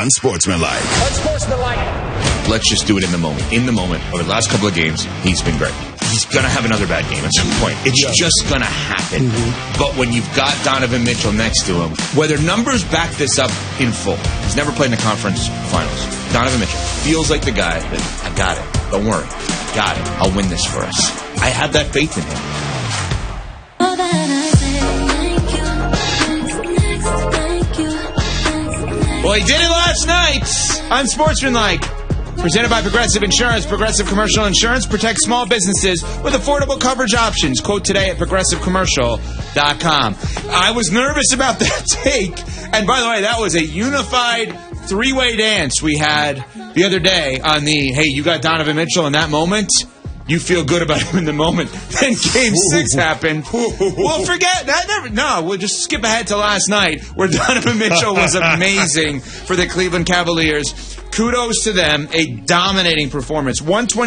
Unsportsmanlike. Let's just do it in the moment. In the moment, over the last couple of games, he's been great. He's going to have another bad game at some point. It's just going to happen. But when you've got Donovan Mitchell next to him, whether numbers back this up in full, he's never played in the conference finals. Donovan Mitchell feels like the guy that, I got it. Don't worry. I got it. I'll win this for us. I have that faith in him. Well, he did it last night. Unsportsmanlike. Presented by Progressive Insurance. Progressive Commercial Insurance protects small businesses with affordable coverage options. Quote today at progressivecommercial.com. I was nervous about that take. And by the way, that was a unified three-way dance we had the other day on the, hey, you got Donovan Mitchell in that moment. You feel good about him in the moment. Then Game 6 happened. We'll forget that. We'll just skip ahead to last night where Donovan Mitchell was amazing for the Cleveland Cavaliers. Kudos to them. A dominating performance.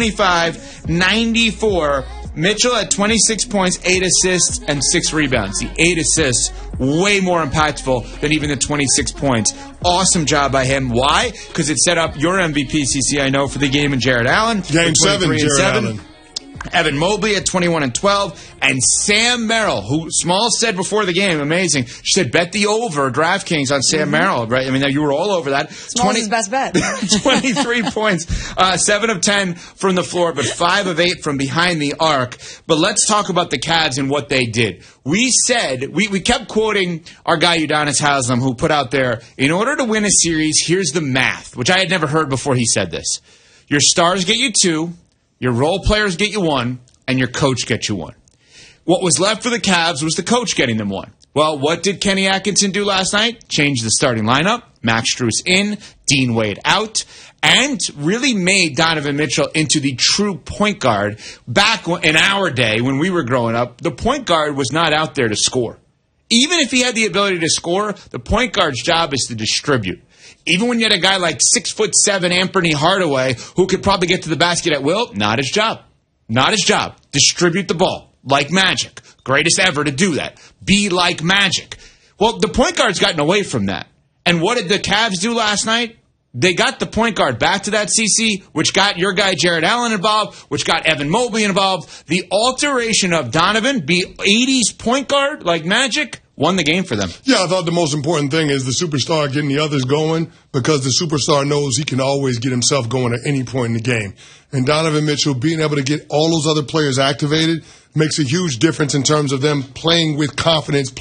125-94. Mitchell had 26 points, 8 assists, and 6 rebounds. The 8 assists, way more impactful than even the 26 points. Awesome job by him. Why? Because it set up your MVP, CC, I know, for the game in Jared Allen. Game 7, Jared Allen. Evan Mobley at 21-12, and Sam Merrill, who Smalls said before the game, amazing. She said, bet the over DraftKings on Sam Merrill, right? I mean, you were all over that. Smalls' best bet. 23 points, 7 of 10 from the floor, but 5 of 8 from behind the arc. But let's talk about the Cavs and what they did. We said, we kept quoting our guy Udonis Haslem, who put out there, in order to win a series, here's the math, which I had never heard before he said this. Your stars get you 2. Your role players get you 1, and your coach gets you 1. What was left for the Cavs was the coach getting them 1. Well, what did Kenny Atkinson do last night? Change the starting lineup, Max Strus in, Dean Wade out, and really made Donovan Mitchell into the true point guard. Back in our day, when we were growing up, the point guard was not out there to score. Even if he had the ability to score, the point guard's job is to distribute. Even when you had a guy like 6'7" Anthony Hardaway who could probably get to the basket at will, not his job. Not his job. Distribute the ball like Magic. Greatest ever to do that. Be like Magic. Well, the point guard's gotten away from that. And what did the Cavs do last night? They got the point guard back to that CC, which got your guy Jared Allen involved, which got Evan Mobley involved. The alteration of Donovan, be 80s point guard like Magic, won the game for them. Yeah, I thought the most important thing is the superstar getting the others going, because the superstar knows he can always get himself going at any point in the game. And Donovan Mitchell being able to get all those other players activated makes a huge difference in terms of them playing with confidence,